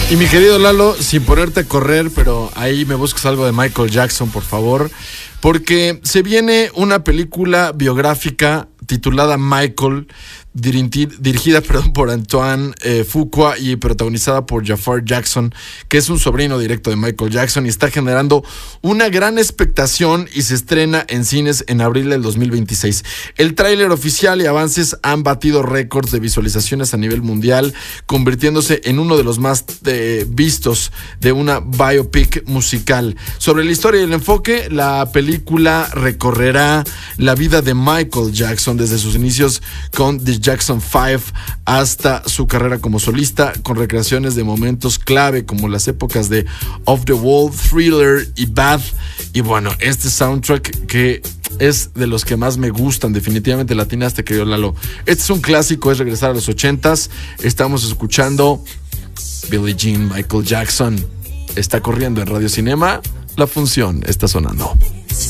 Y mi querido Lalo, sin ponerte a correr, pero ahí me buscas algo de Michael Jackson, por favor, porque se viene una película biográfica titulada Michael, dirigida por Antoine Fuqua y protagonizada por Jafar Jackson, que es un sobrino directo de Michael Jackson, y está generando una gran expectación y se estrena en cines en abril del 2026. El tráiler oficial y avances han batido récords de visualizaciones a nivel mundial, convirtiéndose en uno de los más vistos de una biopic musical. Sobre la historia y el enfoque, la película recorrerá la vida de Michael Jackson desde sus inicios con The Jackson 5 hasta su carrera como solista, con recreaciones de momentos clave como las épocas de Off the Wall, Thriller y Bad. Y bueno, este soundtrack que es de los que más me gustan, definitivamente latinaste, querido Lalo. Este es un clásico, es regresar a los 80s. Estamos escuchando Billie Jean, Michael Jackson. Está corriendo en Radio Cinema, la función está sonando.